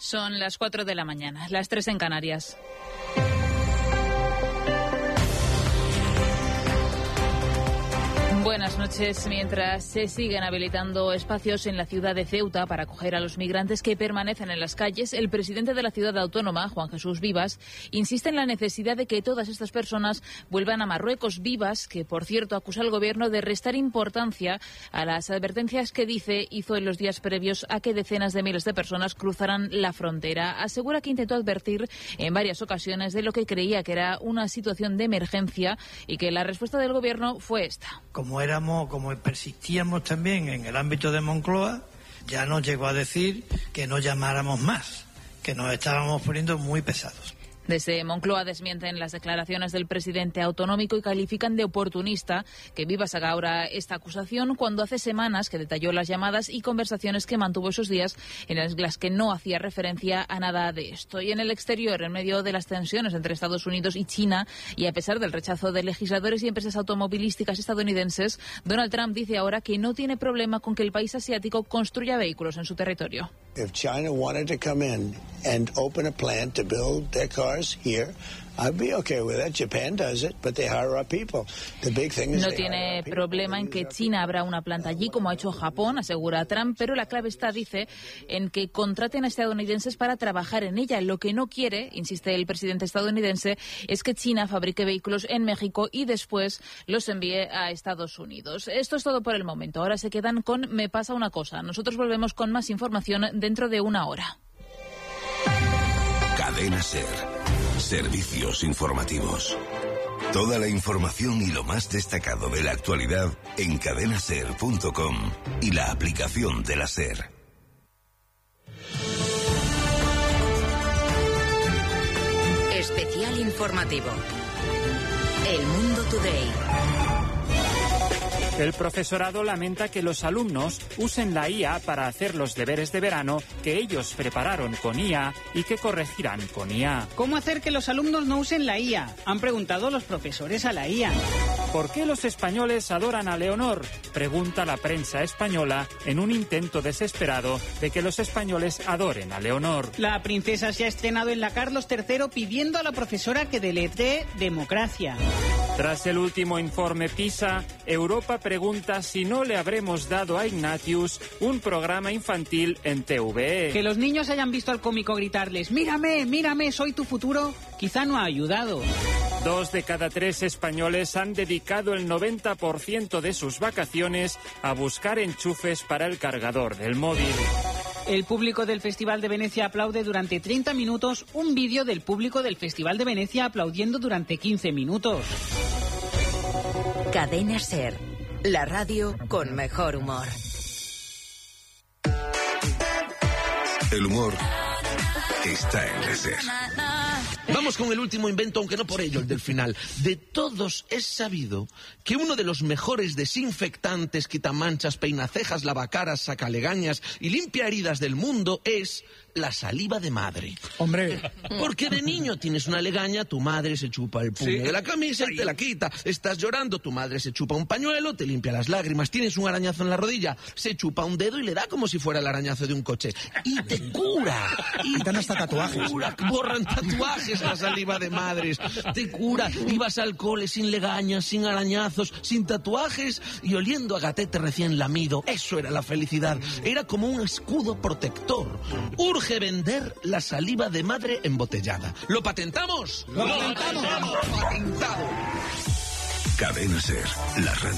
Son las 4 de la mañana, las 3 en Canarias. Buenas noches. Mientras se siguen habilitando espacios en la ciudad de Ceuta para acoger a los migrantes que permanecen en las calles, el presidente de la ciudad autónoma, Juan Jesús Vivas, insiste en la necesidad de que todas estas personas vuelvan a Marruecos. Vivas, que por cierto acusa al gobierno de restar importancia a las advertencias que hizo en los días previos a que decenas de miles de personas cruzaran la frontera. Asegura que intentó advertir en varias ocasiones de lo que creía que era una situación de emergencia y que la respuesta del gobierno fue esta. Como persistíamos también en el ámbito de Moncloa, ya nos llegó a decir que no llamáramos más, que nos estábamos poniendo muy pesados. Desde Moncloa desmienten las declaraciones del presidente autonómico y califican de oportunista que Vivas haga ahora esta acusación cuando hace semanas que detalló las llamadas y conversaciones que mantuvo esos días en las que no hacía referencia a nada de esto. Y en el exterior, en medio de las tensiones entre Estados Unidos y China y a pesar del rechazo de legisladores y empresas automovilísticas estadounidenses, Donald Trump dice ahora que no tiene problema con que el país asiático construya vehículos en su territorio. If China wanted to come in and open a plant to build their cars here, I'd be okay with that. Japan does it, but they hire our people. The big thing is no tiene problema en que China abra una planta allí, como ha hecho Japón, asegura Trump, pero la clave está, dice, en que contraten a estadounidenses para trabajar en ella. Lo que no quiere, insiste el presidente estadounidense, es que China fabrique vehículos en México y después los envíe a Estados Unidos. Esto es todo por el momento. Ahora se quedan con Me pasa una cosa. Nosotros volvemos con más información dentro de una hora. Cadena SER. Servicios informativos. Toda la información y lo más destacado de la actualidad en cadenaser.com y la aplicación de la SER. Especial informativo. El Mundo Today. El profesorado lamenta que los alumnos usen la IA para hacer los deberes de verano que ellos prepararon con IA y que corregirán con IA. ¿Cómo hacer que los alumnos no usen la IA? Han preguntado los profesores a la IA. ¿Por qué los españoles adoran a Leonor? Pregunta la prensa española en un intento desesperado de que los españoles adoren a Leonor. La princesa se ha estrenado en la Carlos III pidiendo a la profesora que deletree democracia. Tras el último informe PISA, Europa pregunta si no le habremos dado a Ignatius un programa infantil en TVE. Que los niños hayan visto al cómico gritarles «Mírame, mírame, soy tu futuro», quizá no ha ayudado. 2 de cada 3 españoles han dedicado el 90% de sus vacaciones a buscar enchufes para el cargador del móvil. El público del Festival de Venecia aplaude durante 30 minutos un vídeo del público del Festival de Venecia aplaudiendo durante 15 minutos. Cadena SER, la radio con mejor humor. El humor está en la SER. Vamos con el último invento, aunque no por ello el del final. De todos es sabido que uno de los mejores desinfectantes, quitamanchas, peinacejas, lavacaras, sacalegañas y limpia heridas del mundo es la saliva de madre. Hombre. Porque de niño tienes una legaña, tu madre se chupa el puño de la camisa y te la quita. Estás llorando, tu madre se chupa un pañuelo, te limpia las lágrimas. Tienes un arañazo en la rodilla, se chupa un dedo y le da como si fuera el arañazo de un coche. Y te cura. Y dan hasta tatuajes. Cura, borran tatuajes la saliva de madres. Te cura. Ibas al cole sin legañas, sin arañazos, sin tatuajes y oliendo a gatete recién lamido. Eso era la felicidad. Era como un escudo protector. Urge vender la saliva de madre embotellada. ¿Lo patentamos? ¡Lo patentamos! ¡Patentado! Cadena SER, la radio.